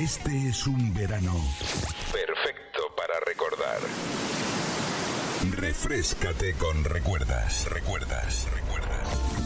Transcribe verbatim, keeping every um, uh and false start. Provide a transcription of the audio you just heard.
Este es un verano perfecto para recordar. Refréscate con recuerdas, recuerdas, recuerdas.